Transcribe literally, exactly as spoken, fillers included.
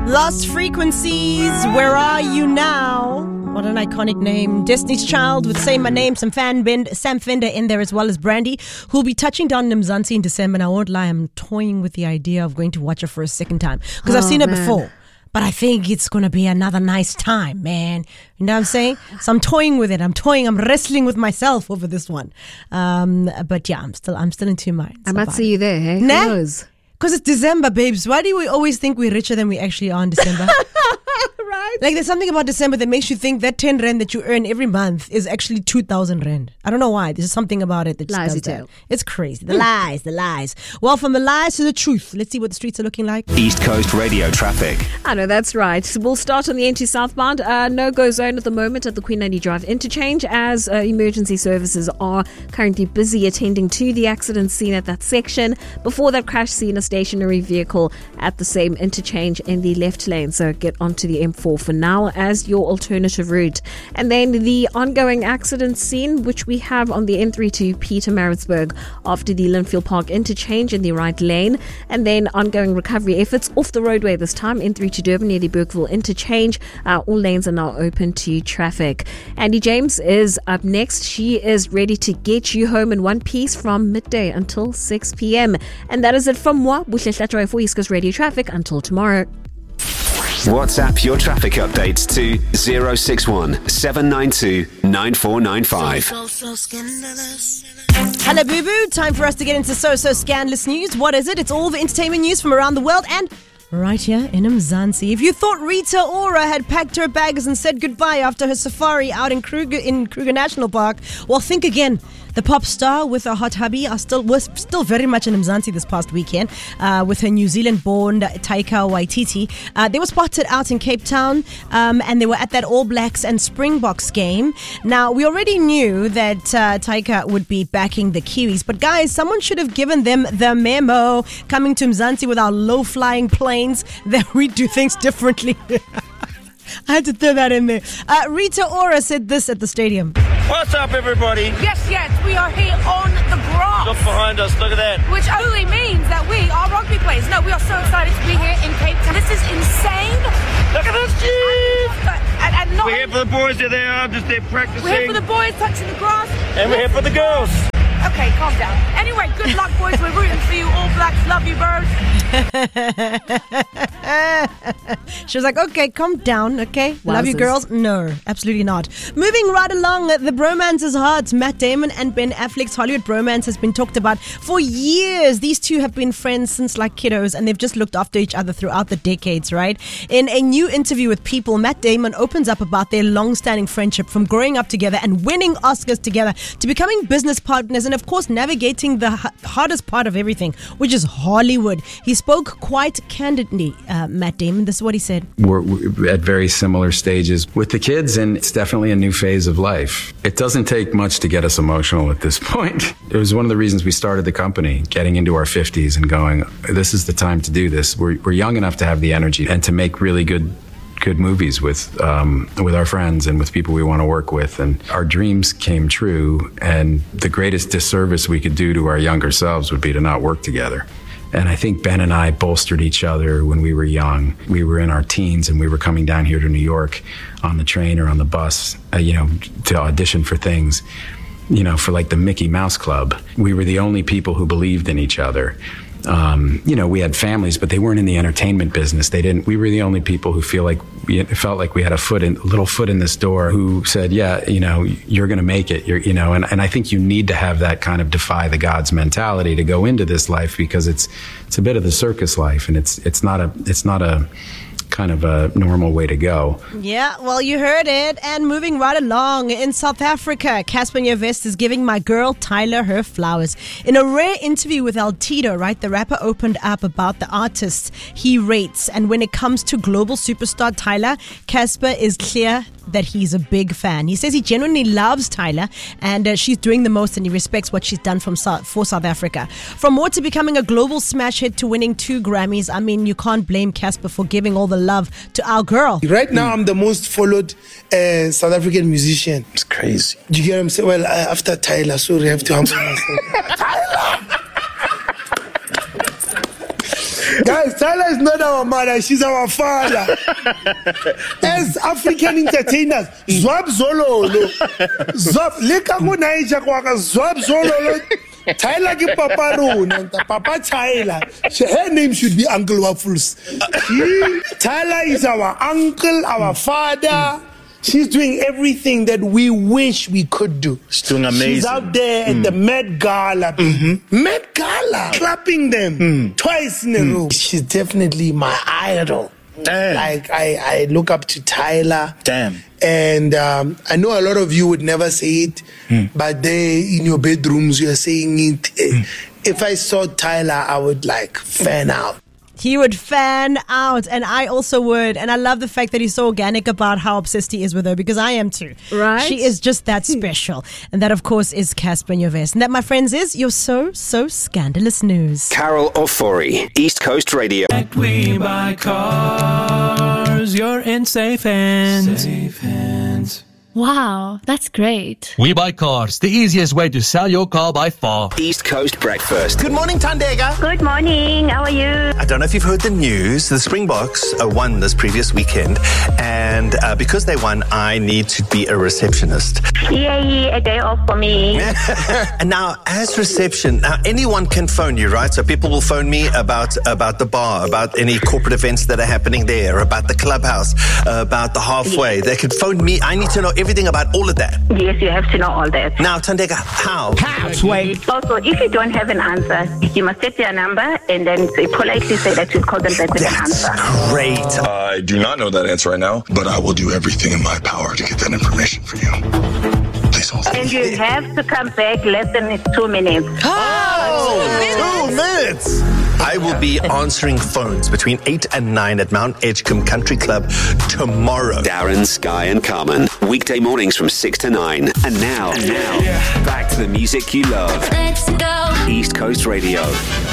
Lost Frequencies, Where Are You Now? What an iconic name. Destiny's Child with Say My Name, some fan bend, Sam Fender in there as well as Brandy, who'll be touching down in Mzansi in December. And I won't lie, I'm toying with the idea of going to watch her for a second time because oh, I've seen her man. before. But I think it's going to be another nice time, man. You know what I'm saying? So I'm toying with it. I'm toying. I'm wrestling with myself over this one. Um, but yeah, I'm still I'm still in two minds. I might see it. you there, hey? Nah? Who knows? Because it's December, babes. Why do we always think we're richer than we actually are in December? Right? Like there's something about December that makes you think that ten rand that you earn every month is actually two thousand rand. I don't know why. There's something about it that just lies does that. It's crazy. The lies, the lies. Well, from the lies to the truth. Let's see what the streets are looking like. East Coast Radio traffic. I know, that's right. We'll start on the N two southbound. Uh, no-go zone at the moment at the Queen Anne Drive interchange as uh, emergency services are currently busy attending to the accident scene at that section. Before that crash scene, a stationary vehicle at the same interchange in the left lane. So get onto the M four for now as your alternative route. And then the ongoing accident scene, which we have on the N three to Pietermaritzburg after the Linfield Park interchange in the right lane. And then ongoing recovery efforts off the roadway this time, N three to Durban near the Burkeville interchange. Uh, all lanes are now open to traffic. Andy James is up next. She is ready to get you home in one piece from midday until six p.m. And that is it from moi, Buhle Hlatshwayo for East Coast Radio Traffic. Until tomorrow. WhatsApp your traffic updates to zero six one seven nine two nine four nine five. So, so, so Hello, boo boo. Time for us to get into so so scandalous news. What is it? It's all the entertainment news from around the world and right here in Mzansi. If you thought Rita Ora had packed her bags and said goodbye after her safari out in Kruger in Kruger National Park, well, think again. The pop star with her hot hubby are still was still very much in Mzansi this past weekend uh, with her New Zealand-born Taika Waititi. Uh, they were spotted out in Cape Town um, and they were at that All Blacks and Springboks game. Now, we already knew that uh, Taika would be backing the Kiwis, but guys, someone should have given them the memo coming to Mzansi with our low-flying planes that we do things differently. I had to throw that in there. Uh, Rita Ora said this at the stadium. What's up, everybody? Yes, yes, we are here on the grass. Look behind us, look at that. Which only means that we are rugby players. No, we are so excited to be here in Cape Town. This is insane. Look at this, jeez. And, and not we're here for the boys, there they are, just there practicing. We're here for the boys, touching the grass. And we're here for the girls. Okay, calm down. Anyway, good luck, boys. We're rooting for you. All Blacks love you, birds. She was like, okay, calm down, okay? Wowzers. Love you, girls? No, absolutely not. Moving right along, the bromance is hot. Matt Damon and Ben Affleck's Hollywood bromance has been talked about for years. These two have been friends since like kiddos, and they've just looked after each other throughout the decades, right? In a new interview with People, Matt Damon opens up about their long-standing friendship from growing up together and winning Oscars together to becoming business partners and, of course, navigating the h- hardest part of everything, which is Hollywood. He spoke quite candidly, uh, Matt Damon. This is what he said. We're, we're at very similar stages with the kids, and it's definitely a new phase of life. It doesn't take much to get us emotional at this point. It was one of the reasons we started the company, getting into our fifties and going, this is the time to do this. We're, we're young enough to have the energy and to make really good good movies with um, with our friends and with people we want to work with, and our dreams came true, and the greatest disservice we could do to our younger selves would be to not work together. And I think Ben and I bolstered each other when we were young. We were in our teens and we were coming down here to New York on the train or on the bus, uh, you know, to audition for things, you know, for like the Mickey Mouse Club. We were the only people who believed in each other. Um, you know, we had families, but they weren't in the entertainment business. They didn't. We were the only people who feel like we felt like we had a foot in, a little foot in this door. Who said, "Yeah, you know, you're going to make it." You're, you know, and, and I think you need to have that kind of defy the gods mentality to go into this life, because it's it's a bit of the circus life, and it's it's not a it's not a kind of a normal way to go. Yeah, well, you heard it. And moving right along, in South Africa, Casper Nyovest is giving my girl Tyla her flowers. In a rare interview with El Tito, right, the rapper opened up about the artists he rates. And when it comes to global superstar Tyla, Casper is clear that he's a big fan. He says he genuinely loves Tyla, and uh, she's doing the most, and he respects what she's done from South, for South Africa. From more to becoming a global smash hit to winning two Grammys, I mean, you can't blame Casper for giving all the love to our girl. Right now, I'm the most followed uh, South African musician. It's crazy. Do you get what I'm saying? Well, uh, after Tyla, so we have to humble myself. Tyla! Guys, Tyler is not our mother, she's our father. As African entertainers, Zwab Zololo. Zwab, leka ku naija kwaka Zwab Zololo. Tyler ki Papa Rona, Papa Tyler. She, her name should be Uncle Waffles. She, Tyler is our uncle, our father. She's doing everything that we wish we could do. She's doing amazing. She's out there at mm. the Met Gala. Mm-hmm. Met Gala. Clapping them mm. twice in a mm. row. She's definitely my idol. Damn. Like, I, I look up to Tyler. Damn. And um, I know a lot of you would never say it, mm. but there in your bedrooms, you're saying it. Mm. If I saw Tyler, I would like fan out. He would fan out, and I also would. And I love the fact that he's so organic about how obsessed he is with her, because I am too. Right. She is just that special. And that, of course, is Casper Nyovest. And that, my friends, is your so, so scandalous news. Carol Ofori, East Coast Radio. We buy cars, you're in safe hands. Safe hands. Wow, that's great. We Buy Cars, the easiest way to sell your car by far. East Coast Breakfast. Good morning, Tandega. Good morning. How are you? I don't know if you've heard the news. The Springboks uh, won this previous weekend, and uh, because they won, I need to be a receptionist. Yay, a day off for me. And now, as reception, now anyone can phone you, right? So people will phone me about about the bar, about any corporate events that are happening there, about the clubhouse, uh, about the halfway. Yes. They could phone me. I need to know everything about all of that. Yes, you have to know all that. Now, Tandega, how? How? Wait. Also, if you don't have an answer, you must get their number and then say, politely say that you call them back with an answer. That's great. I do not know that answer right now, but I will do everything in my power to get that information for you. Please hold. And you have to come back less than two minutes. Oh, two minutes. Two minutes. I will be answering phones between eight and nine at Mount Edgecombe Country Club tomorrow. Darren, Sky and Carmen. Weekday mornings from six to nine. And now, and now, back to the music you love. Let's go. East Coast Radio.